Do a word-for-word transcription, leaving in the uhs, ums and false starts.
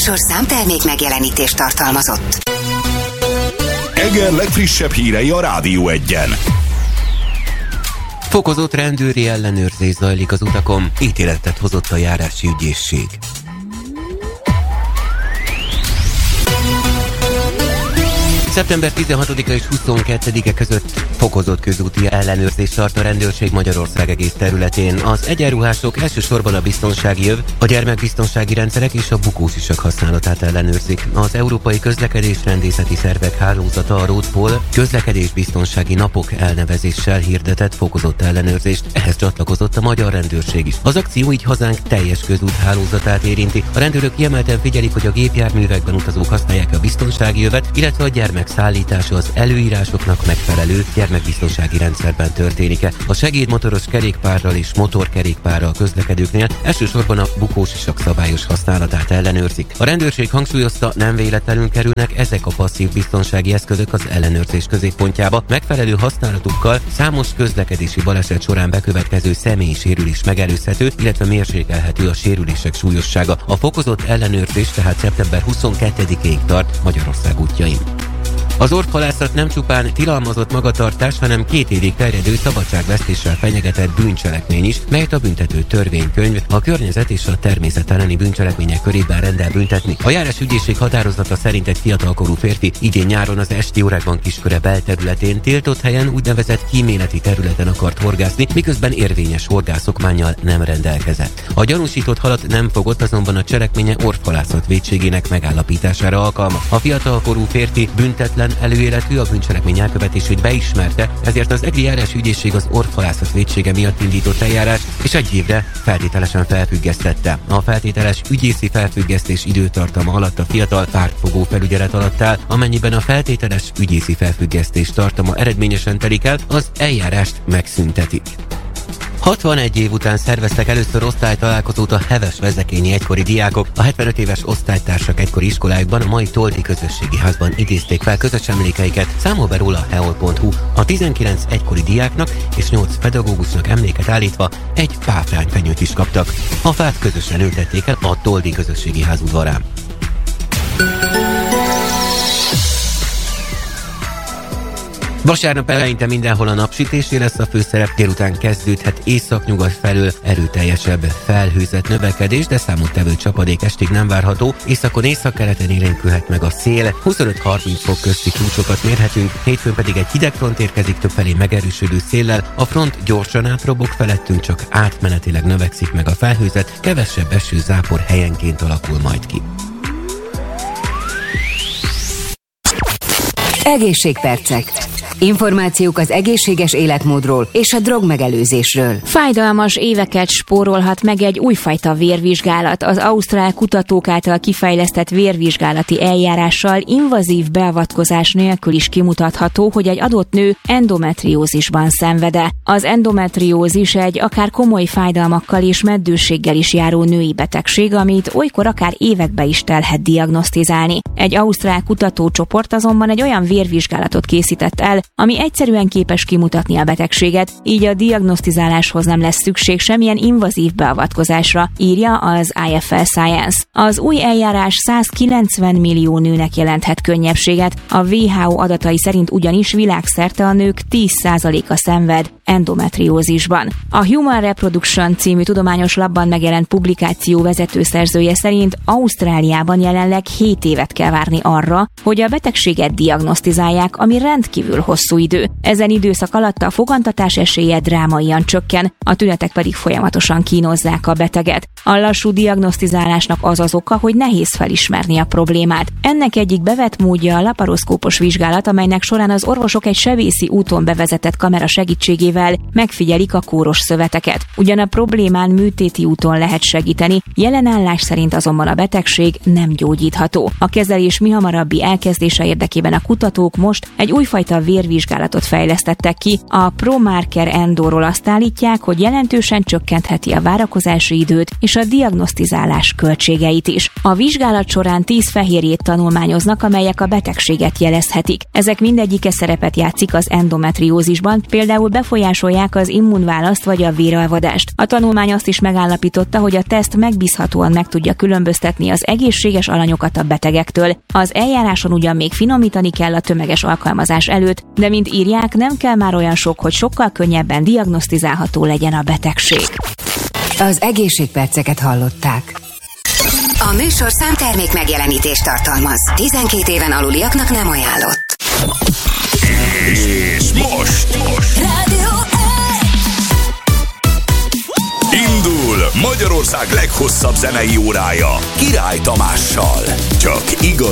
műsor számtermék megjelenítést tartalmazott. Eger legfrissebb hírei a Rádió Egyen. Fokozott rendőri ellenőrzés zajlik az utakon, ítéletet hozott a járási ügyészség. szeptember tizenhatodika és huszonkettedike között fokozott közúti ellenőrzést tart a rendőrség Magyarország egész területén. Az egyenruhások elsősorban a biztonsági öv, a gyermekbiztonsági rendszerek és a bukósisak használatát ellenőrzik. Az Európai Közlekedésrendészeti Szervek Hálózata, a Roadpol közlekedésbiztonsági napok elnevezéssel hirdetett fokozott ellenőrzést, ehhez csatlakozott a magyar rendőrség is. Az akció így hazánk teljes közúthálózatát érinti. A rendőrök kiemelten figyelik, hogy a gépjárművekben utazók használják a biztonsági övet, illetve a gyermek szállítása az előírásoknak megfelelő gyermekbiztonsági rendszerben történik-e. A segédmotoros kerékpárral és motorkerékpárral közlekedőknél elsősorban a bukósisak szabályos használatát ellenőrzik. A rendőrség hangsúlyozta, nem véletlenül kerülnek ezek a passzív biztonsági eszközök az ellenőrzés középpontjába. Megfelelő használatukkal számos közlekedési baleset során bekövetkező személyi sérülés megelőzhető, illetve mérsékelhető a sérülések súlyossága. A fokozott ellenőrzés tehát szeptember huszonkettedikéig tart Magyarország útjain. Az orvhalászat nem csupán tilalmazott magatartás, hanem két évig terjedő szabadságvesztéssel fenyegetett bűncselekmény is, melyet a büntető törvénykönyv a környezet és a természet elleni bűncselekmények körében rendel büntetni. A járásügyészség határozata szerint egy fiatalkorú férfi idén nyáron az esti órákban Kisköre belterületén tiltott helyen úgynevezett kíméleti területen akart horgászni, miközben érvényes horgászokmánnyal nem rendelkezett. A gyanúsított halat nem fogott, azonban a cselekménye orvhalászat vétségének megállapítására alkalmas. A fiatalkorú férfi büntetlen előéletű, a bűncselekmény elkövetését beismerte, ezért az egri járásügyészség az orvhalászat vétsége miatt indított eljárás, és egy évre feltételesen felfüggesztette. A feltételes ügyészi felfüggesztés időtartama alatt a fiatal pártfogó felügyelet alatt áll, amennyiben a feltételes ügyészi felfüggesztés tartama eredményesen telik el, az eljárást megszüntetik. hatvanegy év után szerveztek először osztálytalálkozót a Heves vezekényi egykori diákok. A hetvenöt éves osztálytársak egykori iskolájukban, a mai Toldi közösségi házban idézték fel közös emlékeiket, számol be róla a heol pont hu. A tizenkilenc egykori diáknak és nyolc pedagógusnak emléket állítva egy páfrányfenyőt is kaptak. A fát közösen ültették el a Toldi közösségi ház udvarán. Vasárnap eleinte mindenhol a napsütésé lesz a főszerep, délután kezdődhet északnyugat felől erőteljesebb felhőzet növekedés, de számottevő csapadék estig nem várható. Északon északkeleten élénkülhet meg a szél, huszonöt-harminc fok közti csúcsokat mérhetünk, hétfőn pedig egy hideg front érkezik többfelé megerősödő széllel, a front gyorsan átrobog felettünk, csak átmenetileg növekszik meg a felhőzet, kevesebb eső zápor helyenként alakul majd ki. Egészségpercek. Információk az egészséges életmódról és a drogmegelőzésről. Fájdalmas éveket spórolhat meg egy újfajta vérvizsgálat. Az ausztrál kutatók által kifejlesztett vérvizsgálati eljárással invazív beavatkozás nélkül is kimutatható, hogy egy adott nő endometriózisban szenved-e. Az endometriózis egy akár komoly fájdalmakkal és meddőséggel is járó női betegség, amit olykor akár évekbe is telhet diagnosztizálni. Egy ausztrál kutatócsoport azonban egy olyan vérvizsgálatot készített el, ami egyszerűen képes kimutatni a betegséget, így a diagnosztizáláshoz nem lesz szükség semmilyen invazív beavatkozásra, írja az i ef el Science. Az új eljárás százkilencven millió nőnek jelenthet könnyebbséget, a dupla vé há o adatai szerint ugyanis világszerte a nők tíz százaléka szenved endometriózisban. A Human Reproduction című tudományos labban megjelent publikáció vezetőszerzője szerint Ausztráliában jelenleg hét évet kell várni arra, hogy a betegséget diagnosztizálják, ami rendkívül hosszú idő. Ezen időszak alatt a fogantatás esélye drámaian csökken, a tünetek pedig folyamatosan kínozzák a beteget. A lassú diagnosztizálásnak az az oka, hogy nehéz felismerni a problémát. Ennek egyik bevett módja a laparoszkópos vizsgálat, amelynek során az orvosok egy sebészi úton bevezetett kamera segítségével megfigyelik a kóros szöveteket. Ugyan a problémán műtéti úton lehet segíteni, jelen állás szerint azonban a betegség nem gyógyítható. A kezelés mihamarabbi elkezdése érdekében a kutatók most egy újfajta vérvizsgálatot fejlesztettek ki. A ProMarker Endoról azt állítják, hogy jelentősen csökkentheti a várakozási időt és és a diagnosztizálás költségeit is. A vizsgálat során tíz fehérjét tanulmányoznak, amelyek a betegséget jelezhetik. Ezek mindegyike szerepet játszik az endometriózisban, például befolyásolják az immunválaszt vagy a véralvadást. A tanulmány azt is megállapította, hogy a teszt megbízhatóan meg tudja különböztetni az egészséges alanyokat a betegektől. Az eljáráson ugyan még finomítani kell a tömeges alkalmazás előtt, de mint írják, nem kell már olyan sok, hogy sokkal könnyebben diagnosztizálható legyen a betegség. Az egészségperceket hallották. A műsor számtermék megjelenítést tartalmaz. tizenkét éven aluliaknak nem ajánlott. És most, most. Rádió Indul Magyarország leghosszabb zenei órája Király Tamással. Csak igazi